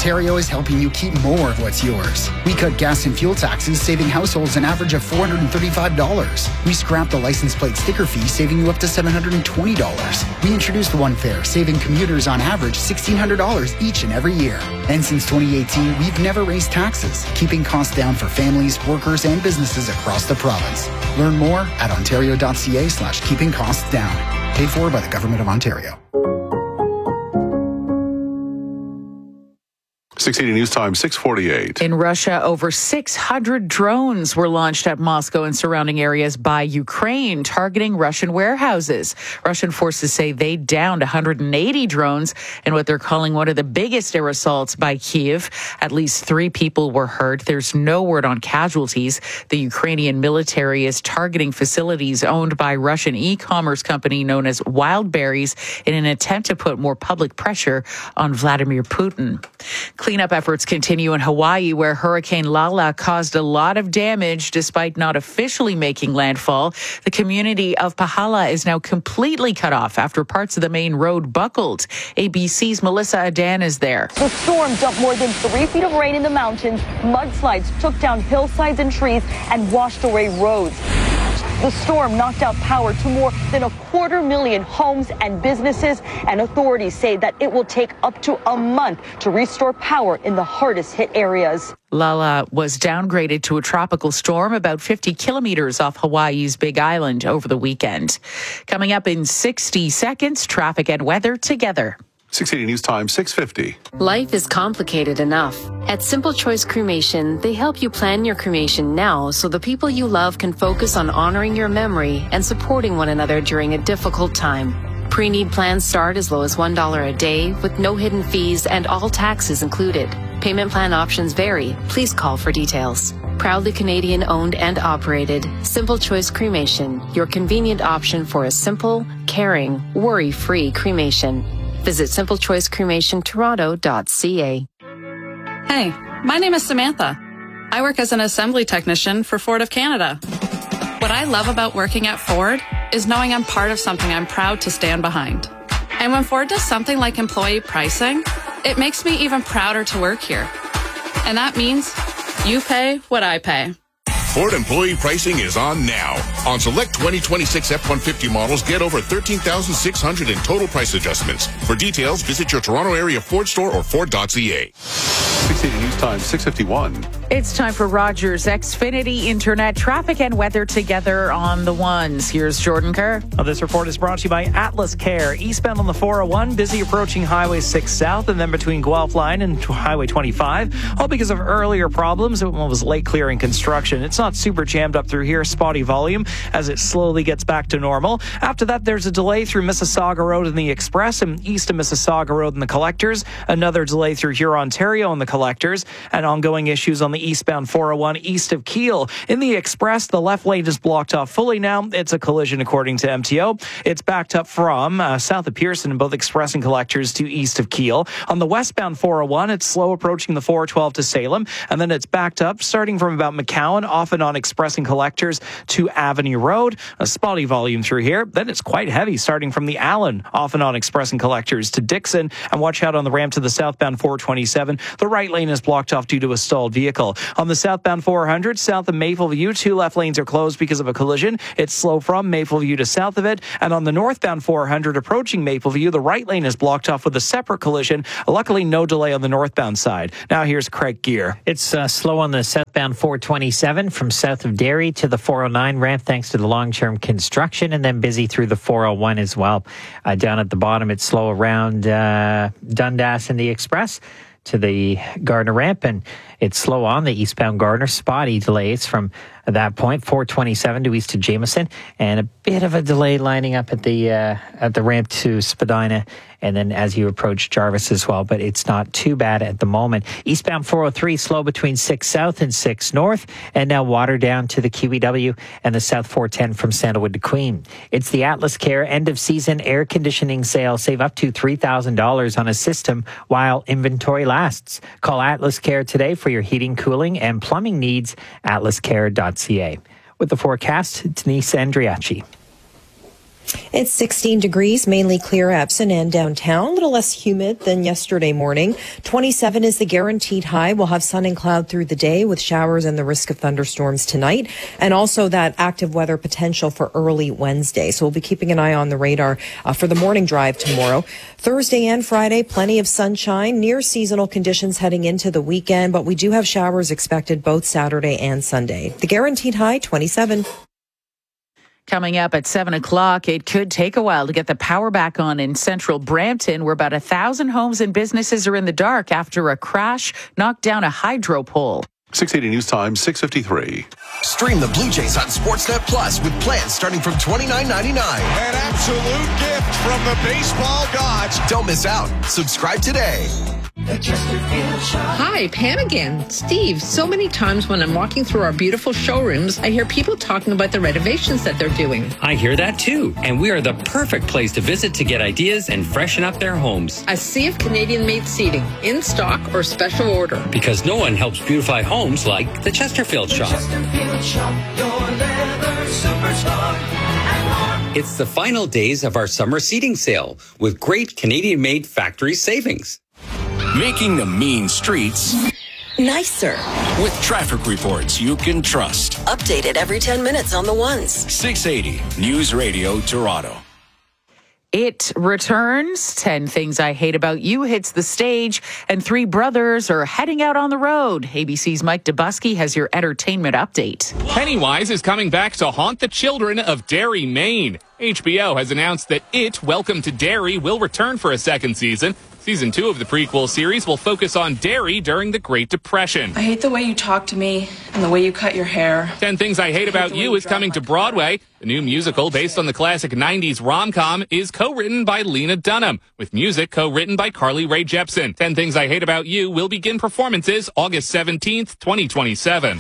Ontario is helping you keep more of what's yours. We cut gas and fuel taxes, saving households an average of $435. We scrapped the license plate sticker fee, saving you up to $720. We introduced One Fare, saving commuters on average $1,600 each and every year. And since 2018, we've never raised taxes, keeping costs down for families, workers, and businesses across the province. Learn more at ontario.ca/keeping costs down. Paid for by the Government of Ontario. 680 News Time, 6:48. In Russia, over 600 drones were launched at Moscow and surrounding areas by Ukraine, targeting Russian warehouses. Russian forces say they downed 180 drones in what they're calling one of the biggest air assaults by Kyiv. At least 3 people were hurt. There's no word on casualties. The Ukrainian military is targeting facilities owned by Russian e-commerce company known as Wildberries in an attempt to put more public pressure on Vladimir Putin. Cleanup efforts continue in Hawaii, where Hurricane Lala caused a lot of damage despite not officially making landfall. The community of Pahala is now completely cut off after parts of the main road buckled. ABC's Melissa Adan is there. The storm dumped more than 3 feet of rain in the mountains. Mudslides took down hillsides and trees and washed away roads. The storm knocked out power to more than 250,000 homes and businesses, and authorities say that it will take up to a month to restore power in the hardest hit areas. Lala was downgraded to a tropical storm about 50 kilometers off Hawaii's Big Island over the weekend. Coming up in 60 seconds, traffic and weather together. 680 News Time, 6:50. Life is complicated enough. At Simple Choice Cremation, they help you plan your cremation now so the people you love can focus on honoring your memory and supporting one another during a difficult time. Pre-need plans start as low as $1 a day with no hidden fees and all taxes included. Payment plan options vary. Please call for details. Proudly Canadian owned and operated, Simple Choice Cremation, your convenient option for a simple, caring, worry-free cremation. Visit simplechoicecremationtoronto.ca. Hey, my name is Samantha. I work as an assembly technician for Ford of Canada. What I love about working at Ford is knowing I'm part of something I'm proud to stand behind. And when Ford does something like employee pricing, it makes me even prouder to work here. And that means you pay what I pay. Ford employee pricing is on now. On select 2026 F-150 models, get over $13,600 in total price adjustments. For details, visit your Toronto area Ford store or Ford.ca. 680 News Time, 6:51. It's time for Rogers Xfinity Internet traffic and weather together on the ones. Here's Jordan Kerr. This report is brought to you by Atlas Care. Eastbound on the 401, busy approaching Highway 6 South and then between Guelph Line and Highway 25. All because of earlier problems. It was late clearing construction. It's not super jammed up through here. Spotty volume as it slowly gets back to normal. After that, there's a delay through Mississauga Road in the Express and east of Mississauga Road in the Collectors. Another delay through Huron-Ontario in the Collectors, and ongoing issues on the eastbound 401 east of Kiel. In the Express, the left lane is blocked off fully now. It's a collision according to MTO. It's backed up from south of Pearson in both Express and Collectors to east of Kiel. On the westbound 401, it's slow approaching the 412 to Salem, and then it's backed up starting from about McCowan, off and on Express and Collectors to Avenue Road. A spotty volume through here. Then it's quite heavy starting from the Allen, off and on Express and Collectors to Dixon, and watch out on the ramp to the southbound 427. The right lane is blocked off due to a stalled vehicle. On the southbound 400, south of Mapleview, 2 left lanes are closed because of a collision. It's slow from Mapleview to south of it. And on the northbound 400, approaching Mapleview, the right lane is blocked off with a separate collision. Luckily, no delay on the northbound side. Now here's Craig Gear. It's slow on the southbound 427 from south of Derry to the 409 ramp thanks to the long-term construction, and then busy through the 401 as well. Down at the bottom, it's slow around Dundas and the Express to the Gardner ramp, and it's slow on the eastbound Gardner. Spotty delays from that point, 427 to east to Jameson, and a bit of a delay lining up at the ramp to Spadina, and then as you approach Jarvis as well, but it's not too bad at the moment. Eastbound 403 slow between 6 South and 6 North, and now water down to the QEW and the South 410 from Sandalwood to Queen. It's the Atlas Care end of season air conditioning sale. Save up to $3,000 on a system while inventory lasts. Call Atlas Care today for your heating, cooling, and plumbing needs. atlascare.ca. With the forecast, Denise Andriachi. It's 16 degrees, mainly clear Epson and downtown. A little less humid than yesterday morning. 27 is the guaranteed high. We'll have sun and cloud through the day with showers and the risk of thunderstorms tonight. And also that active weather potential for early Wednesday. So we'll be keeping an eye on the radar for the morning drive tomorrow. Thursday and Friday, plenty of sunshine, near seasonal conditions heading into the weekend. But we do have showers expected both Saturday and Sunday. The guaranteed high, 27. Coming up at 7 o'clock, it could take a while to get the power back on in central Brampton, where about 1,000 homes and businesses are in the dark after a crash knocked down a hydro pole. 680 News Time, 6:53. Stream the Blue Jays on Sportsnet Plus with plans starting from $29.99. An absolute gift from the baseball gods. Don't miss out. Subscribe today. Hi, Pam again. Steve, so many times when I'm walking through our beautiful showrooms, I hear people talking about the renovations that they're doing. I hear that too, and we are the perfect place to visit to get ideas and freshen up their homes. A sea of Canadian-made seating, in stock or special order. Because no one helps beautify homes like the Chesterfield Shop. Chesterfield Shop, your leather superstar. It's the final days of our summer seating sale with great Canadian-made factory savings. Making the mean streets nicer with traffic reports you can trust. Updated every 10 minutes on the ones. 680 News Radio Toronto. It returns. 10 Things I Hate About You hits the stage, and three brothers are heading out on the road. ABC's Mike Dubusky has your entertainment update. Pennywise is coming back to haunt the children of Derry, Maine. HBO has announced that It, Welcome to Derry will return for a second season. Season 2 of the prequel series will focus on Derry during the Great Depression. I hate the way you talk to me and the way you cut your hair. 10 Things I Hate About You is coming to Broadway. The new musical, based on the classic 90s rom-com, is co-written by Lena Dunham, with music co-written by Carly Rae Jepsen. 10 Things I Hate About You will begin performances August 17th, 2027.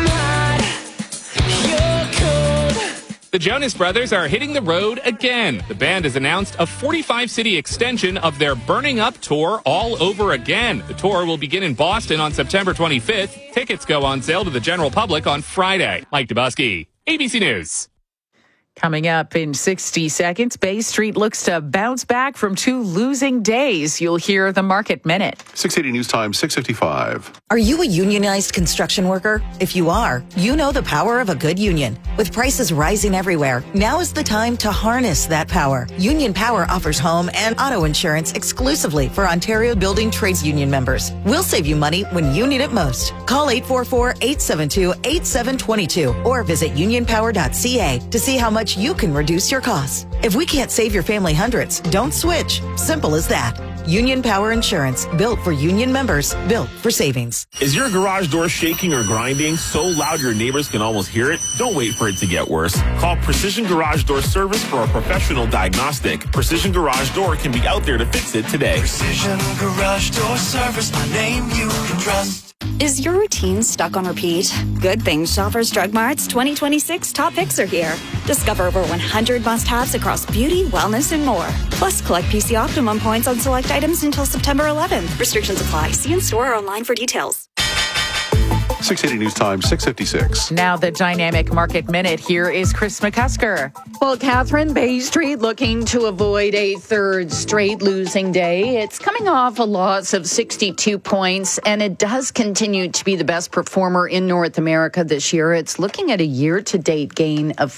The Jonas Brothers are hitting the road again. The band has announced a 45-city extension of their Burning Up tour all over again. The tour will begin in Boston on September 25th. Tickets go on sale to the general public on Friday. Mike Dubusky, ABC News. Coming up in 60 seconds, Bay Street looks to bounce back from 2 losing days. You'll hear the Market Minute. 680 News Time, 6:55. Are you a unionized construction worker? If you are, you know the power of a good union. With prices rising everywhere, now is the time to harness that power. Union Power offers home and auto insurance exclusively for Ontario Building Trades Union members. We'll save you money when you need it most. Call 844-872-8722 or visit unionpower.ca to see how much you can reduce your costs. If we can't save your family hundreds, don't switch. Simple as that. Union Power Insurance, built for union members, built for savings. Is your garage door shaking or grinding so loud your neighbors can almost hear it? Don't wait for it to get worse. Call Precision Garage Door Service for a professional diagnostic. Precision Garage Door can be out there to fix it today. Precision Garage Door Service, a name you can trust. Is your routine stuck on repeat? Good Things Shoppers Drug Mart's 2026 top picks are here. Discover over 100 must-haves across beauty, wellness, and more. Plus, collect PC Optimum points on select items until September 11th. Restrictions apply. See in store or online for details. 680 News Time, 6:56. Now the Dynamic Market Minute. Here is Chris McCusker. Well, Catherine, Bay Street looking to avoid a third straight losing day. It's coming off a loss of 62 points, and it does continue to be the best performer in North America this year. It's looking at a year-to-date gain of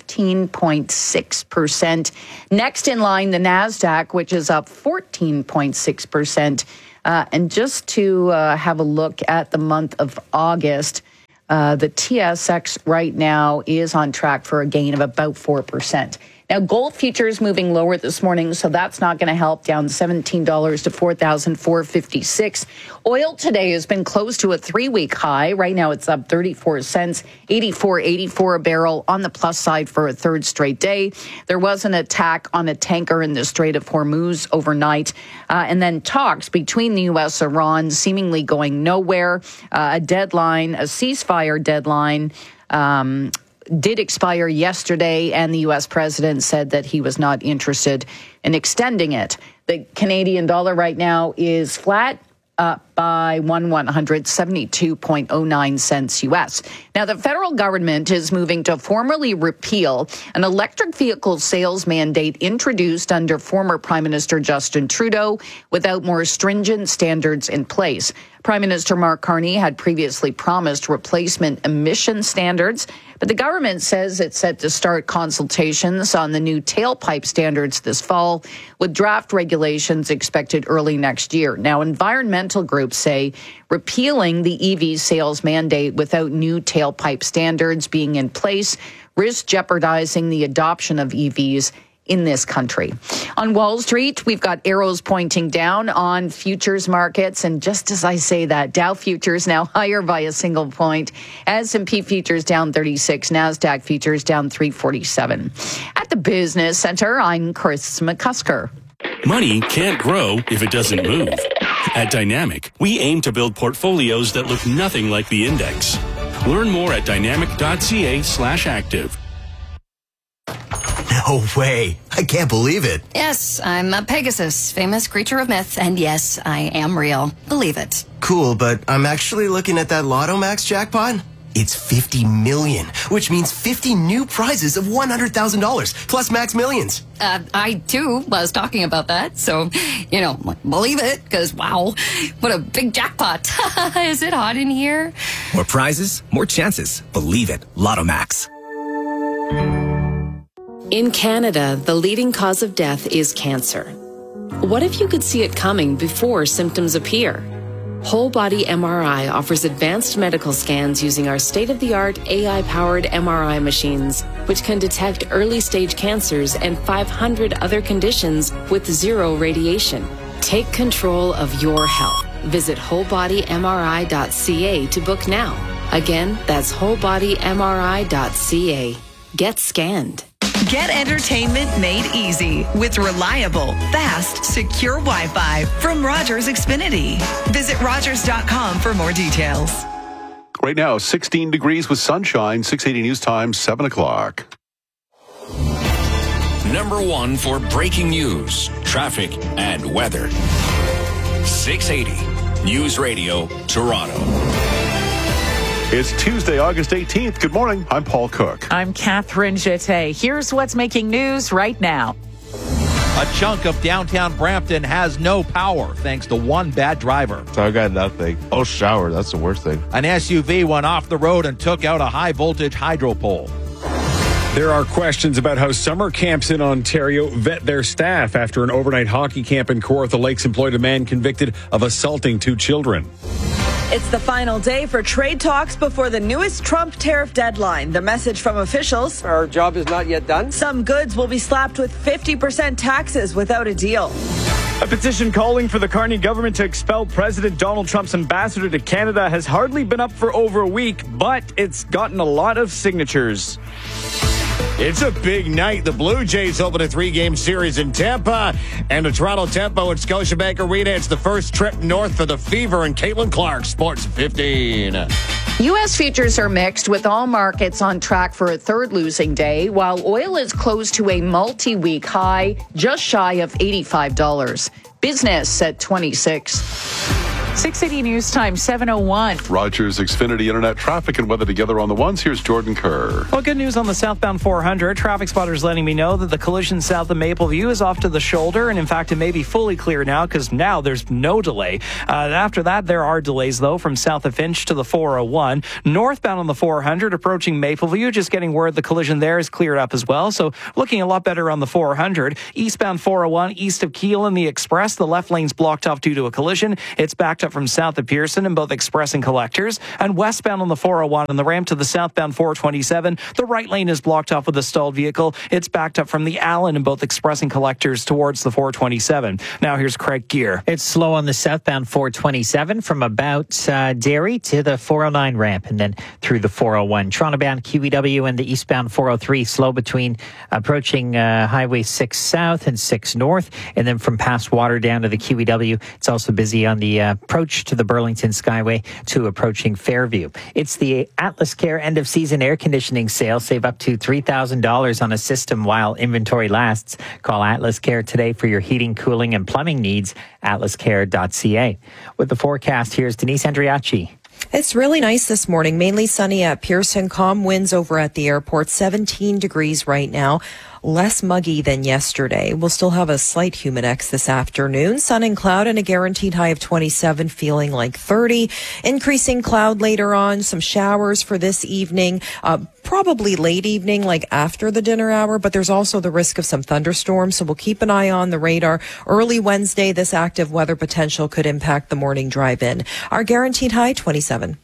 15.6%. Next in line, the NASDAQ, which is up 14.6%. And just to have a look at the month of August, the TSX right now is on track for a gain of about 4%. Now, gold futures moving lower this morning, so that's not going to help, down $17 to $4,456. Oil today has been close to a 3-week high. Right now it's up 34 cents, $84.84 a barrel, on the plus side for a third straight day. There was an attack on a tanker in the Strait of Hormuz overnight, and then talks between the U.S. and Iran seemingly going nowhere. A ceasefire deadline, did expire yesterday, and the U.S. president said that he was not interested in extending it. The Canadian dollar right now is flat, by 1/172.09 cents U.S. Now, the federal government is moving to formally repeal an electric vehicle sales mandate introduced under former Prime Minister Justin Trudeau without more stringent standards in place. Prime Minister Mark Carney had previously promised replacement emission standards, but the government says it's set to start consultations on the new tailpipe standards this fall, with draft regulations expected early next year. Now, environmental groups say repealing the EV sales mandate without new tailpipe standards being in place risks jeopardizing the adoption of EVs in this country. On Wall Street, we've got arrows pointing down on futures markets. And just as I say that, Dow futures now higher by a single point. S&P futures down 36. NASDAQ futures down 347. At the Business Center, I'm Chris McCusker. Money can't grow if it doesn't move. At Dynamic, we aim to build portfolios that look nothing like the index. Learn more at dynamic.ca/active. No way. I can't believe it. Yes, I'm a Pegasus, famous creature of myth, and yes, I am real. Believe it. Cool, but I'm actually looking at that Lotto Max jackpot. It's 50 million, which means 50 new prizes of $100,000 plus Max Millions. I, too, was talking about that, so, believe it, because, wow, what a big jackpot. Is it hot in here? More prizes, more chances. Believe it. Lotto Max. In Canada, the leading cause of death is cancer. What if you could see it coming before symptoms appear? Whole Body MRI offers advanced medical scans using our state-of-the-art AI-powered MRI machines, which can detect early-stage cancers and 500 other conditions with zero radiation. Take control of your health. Visit wholebodymri.ca to book now. Again, that's wholebodymri.ca. Get scanned. Get entertainment made easy with reliable, fast, secure Wi-Fi from Rogers Xfinity. Visit Rogers.com for more details. Right now, 16 degrees with sunshine, 680 News Time, 7 o'clock. Number one for breaking news, traffic, and weather. 680 News Radio, Toronto. It's Tuesday, August 18th. Good morning. I'm Paul Cook. I'm Catherine Jeté. Here's what's making news right now. A chunk of downtown Brampton has no power thanks to one bad driver. So I got nothing. Oh, shower. That's the worst thing. An SUV went off the road and took out a high-voltage hydro pole. There are questions about how summer camps in Ontario vet their staff after an overnight hockey camp in Kawartha Lakes employed a man convicted of assaulting 2 children. It's the final day for trade talks before the newest Trump tariff deadline. The message from officials: our job is not yet done. Some goods will be slapped with 50% taxes without a deal. A petition calling for the Carney government to expel President Donald Trump's ambassador to Canada has hardly been up for over a week, but it's gotten a lot of signatures. It's a big night. The Blue Jays open a 3-game series in Tampa, and the Toronto Tempo at Scotiabank Arena. It's the first trip north for the Fever, and Caitlin Clark, Sports 15. U.S. futures are mixed, with all markets on track for a third losing day, while oil is close to a multi-week high, just shy of $85. Business at 26. 680 News Time, 7:01. Rogers Xfinity Internet traffic and weather together on the ones. Here's Jordan Kerr. Well, good news on the southbound 400. Traffic spotters letting me know that the collision south of Mapleview is off to the shoulder. And in fact, it may be fully clear now because now there's no delay. After that, there are delays, though, from south of Finch to the 401. Northbound on the 400, approaching Mapleview, just getting word the collision there is cleared up as well. So looking a lot better on the 400. Eastbound 401, east of Keele and the Express. The left lane's blocked off due to a collision. It's backed up from south of Pearson in both Express and Collectors. And westbound on the 401 and the ramp to the southbound 427, the right lane is blocked off with a stalled vehicle. It's backed up from the Allen in both Express and Collectors towards the 427. Now here's Craig Gear. It's slow on the southbound 427 from about Derry to the 409 ramp and then through the 401. Toronto-bound QEW and the eastbound 403 slow between approaching Highway 6 South and 6 North. And then from past Water down to the QEW, it's also busy on the approach to the Burlington Skyway to approaching Fairview. It's the Atlas Care end-of-season air conditioning sale. Save up to $3,000 on a system while inventory lasts. Call Atlas Care today for your heating, cooling, and plumbing needs. atlascare.ca. With the forecast, here's Denise Andriachi. It's really nice this morning, mainly sunny at Pearson. Calm winds over at the airport, 17 degrees right now. Less muggy than yesterday. We'll still have a slight humidex this afternoon. Sun and cloud and a guaranteed high of 27, feeling like 30. Increasing cloud later on. Some showers for this evening. Probably late evening, like after the dinner hour, but there's also the risk of some thunderstorms. So we'll keep an eye on the radar. Early Wednesday, this active weather potential could impact the morning drive-in. Our guaranteed high, 27.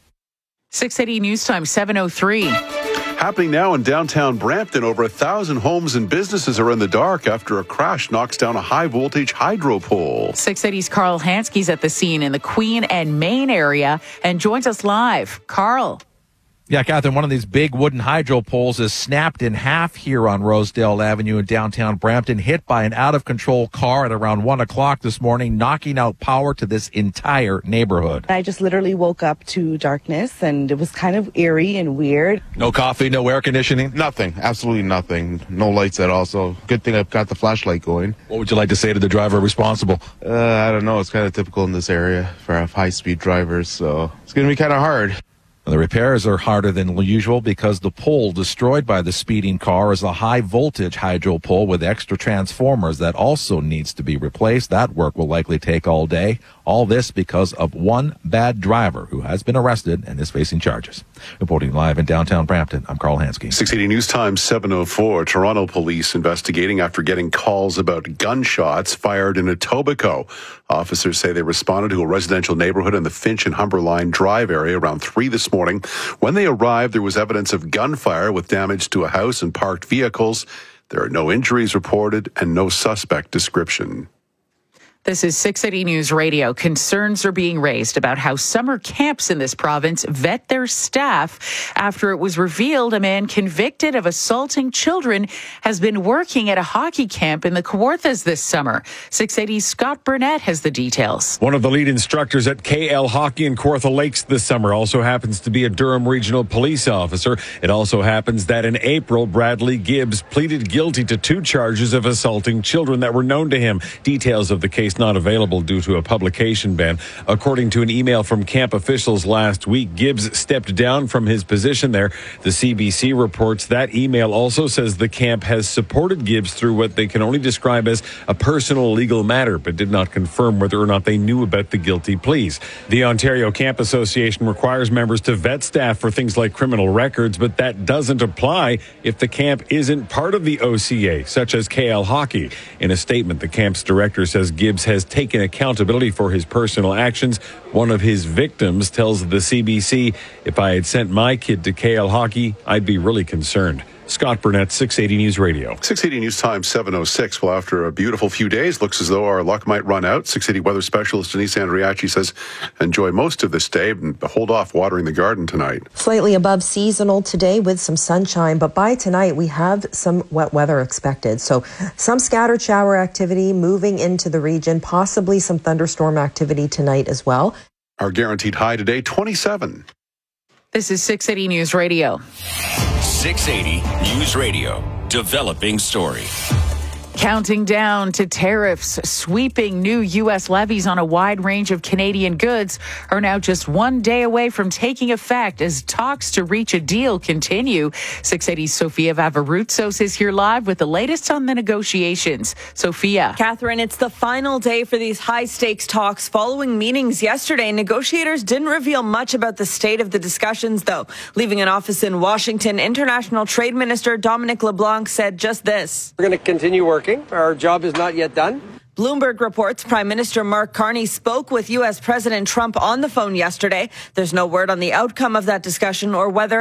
680 News Time, 7:03. Happening now in downtown Brampton, over 1,000 homes and businesses are in the dark after a crash knocks down a high-voltage hydro pole. 680's Carl Hansky's at the scene in the Queen and Main area and joins us live. Carl. Yeah, Catherine, one of these big wooden hydro poles is snapped in half here on Rosedale Avenue in downtown Brampton, hit by an out-of-control car at around 1 o'clock this morning, knocking out power to this entire neighborhood. I just literally woke up to darkness, and it was kind of eerie and weird. No coffee, no air conditioning? Nothing, absolutely nothing. No lights at all, so good thing I've got the flashlight going. What would you like to say to the driver responsible? I don't know, it's kind of typical in this area for high-speed drivers, so it's going to be kind of hard. The repairs are harder than usual because the pole destroyed by the speeding car is a high-voltage hydro pole with extra transformers that also needs to be replaced. That work will likely take all day. All this because of one bad driver who has been arrested and is facing charges. Reporting live in downtown Brampton, I'm Carl Hansky. 680 News Time, 7:04. Toronto police investigating after getting calls about gunshots fired in Etobicoke. Officers say they responded to a residential neighborhood in the Finch and Humber Line Drive area around 3 this morning. When they arrived, there was evidence of gunfire with damage to a house and parked vehicles. There are no injuries reported and no suspect description. This is 680 News Radio. Concerns are being raised about how summer camps in this province vet their staff after it was revealed a man convicted of assaulting children has been working at a hockey camp in the Kawarthas this summer. 680's Scott Burnett has the details. One of the lead instructors at KL Hockey in Kawartha Lakes this summer also happens to be a Durham Regional Police officer. It also happens that in April, Bradley Gibbs pleaded guilty to 2 charges of assaulting children that were known to him. Details of the case not available due to a publication ban. According to an email from camp officials last week, Gibbs stepped down from his position there. The CBC reports that email also says the camp has supported Gibbs through what they can only describe as a personal legal matter, but did not confirm whether or not they knew about the guilty pleas. The Ontario Camp Association requires members to vet staff for things like criminal records, but that doesn't apply if the camp isn't part of the OCA, such as KL Hockey. In a statement, the camp's director says Gibbs has taken accountability for his personal actions. One of his victims tells the CBC, "If I had sent my kid to KL Hockey, I'd be really concerned." Scott Burnett, 680 News Radio. 680 News Time, 7:06. Well, after a beautiful few days, looks as though our luck might run out. 680 weather specialist Denise Andriachi says enjoy most of this day and hold off watering the garden tonight. Slightly above seasonal today with some sunshine, but by tonight we have some wet weather expected. So some scattered shower activity moving into the region, possibly some thunderstorm activity tonight as well. Our guaranteed high today, 27. This is 680 News Radio. 680 News Radio. Developing story. Counting down to tariffs, sweeping new U.S. levies on a wide range of Canadian goods are now just one day away from taking effect as talks to reach a deal continue. 680's Sophia Vavarutsos is here live with the latest on the negotiations. Sophia. Catherine, it's the final day for these high-stakes talks. Following meetings yesterday, negotiators didn't reveal much about the state of the discussions, though. Leaving an office in Washington, International Trade Minister Dominic LeBlanc said just this. We're going to continue working. Our job is not yet done. Bloomberg reports Prime Minister Mark Carney spoke with U.S. President Trump on the phone yesterday. There's no word on the outcome of that discussion or whether